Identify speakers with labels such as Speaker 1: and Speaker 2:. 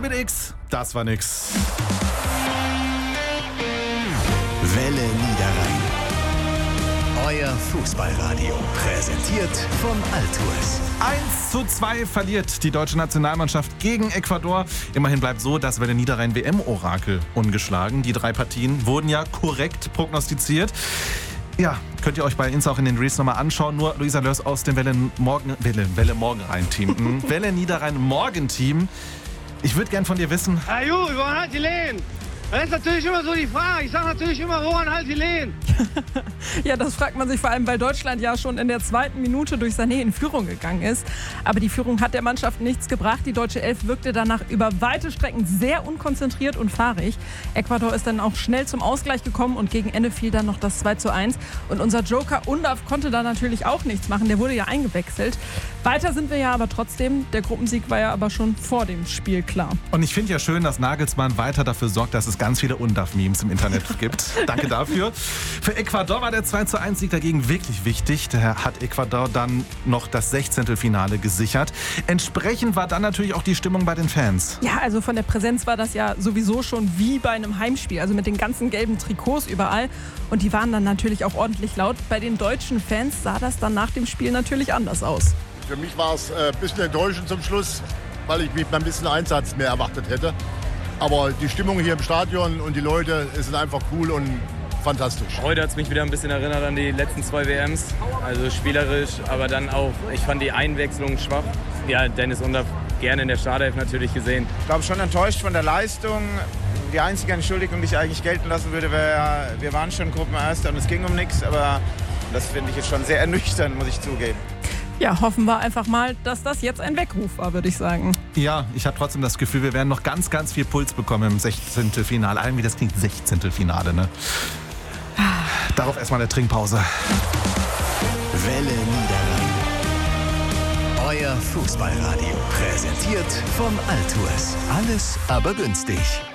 Speaker 1: mit X, das war nix.
Speaker 2: Welle Niederrhein. Euer Fußballradio. Präsentiert von Altours.
Speaker 1: 1:2 verliert die deutsche Nationalmannschaft gegen Ecuador. Immerhin bleibt so das Welle Niederrhein WM-Orakel ungeschlagen. Die 3 Partien wurden ja korrekt prognostiziert. Ja, könnt ihr euch bei Insta auch in den Reels nochmal anschauen. Nur Luisa Lörs aus dem Welle Morgenrhein-Team. Welle Niederrhein Morgenteam. Ich würde gern von dir wissen.
Speaker 3: Woran halt die Lehen? Das ist natürlich immer so die Frage. Ich sage natürlich immer, woran halt die Lehen?
Speaker 4: Ja, das fragt man sich vor allem, weil Deutschland ja schon in der 2. Minute durch Sané in Führung gegangen ist. Aber die Führung hat der Mannschaft nichts gebracht. Die deutsche Elf wirkte danach über weite Strecken sehr unkonzentriert und fahrig. Ecuador ist dann auch schnell zum Ausgleich gekommen und gegen Ende fiel dann noch das 2:1. Und unser Joker Undav konnte da natürlich auch nichts machen. Der wurde ja eingewechselt. Weiter sind wir ja aber trotzdem. Der Gruppensieg war ja aber schon vor dem Spiel klar.
Speaker 1: Und ich finde ja schön, dass Nagelsmann weiter dafür sorgt, dass es ganz viele Undav-Memes im Internet gibt. Danke dafür. Für Ecuador war der 2:1-Sieg dagegen wirklich wichtig. Daher hat Ecuador dann noch das 16. Finale gesichert. Entsprechend war dann natürlich auch die Stimmung bei den Fans.
Speaker 4: Ja, also von der Präsenz war das ja sowieso schon wie bei einem Heimspiel. Also mit den ganzen gelben Trikots überall. Und die waren dann natürlich auch ordentlich laut. Bei den deutschen Fans sah das dann nach dem Spiel natürlich anders aus.
Speaker 5: Für mich war es ein bisschen enttäuschend zum Schluss, weil ich mich ein bisschen Einsatz mehr erwartet hätte. Aber die Stimmung hier im Stadion und die Leute sind einfach cool und fantastisch.
Speaker 6: Heute hat es mich wieder ein bisschen erinnert an die letzten 2 WMs. Also spielerisch, aber dann auch, ich fand die Einwechslung schwach. Ja, Dennis Undav gerne in der Startelf natürlich gesehen.
Speaker 7: Ich glaube schon enttäuscht von der Leistung. Die einzige Entschuldigung, die ich eigentlich gelten lassen würde, wäre, wir waren schon Gruppenerster und es ging um nichts. Aber das finde ich jetzt schon sehr ernüchternd, muss ich zugeben.
Speaker 4: Ja, hoffen wir einfach mal, dass das jetzt ein Weckruf war, würde ich sagen.
Speaker 1: Ja, ich habe trotzdem das Gefühl, wir werden noch ganz, ganz viel Puls bekommen im 16. Finale. Allein wie das klingt, 16. Finale, ne? Darauf erstmal eine Trinkpause.
Speaker 2: Welle Niederrhein. Euer Fußballradio. Präsentiert von Altours. Alles aber günstig.